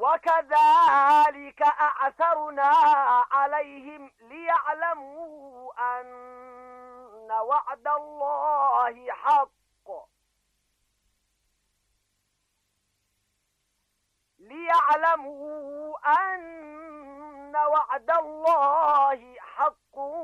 وكذلك أعثرنا عليهم ليعلموا أن وعد الله حق أن وعد الله حق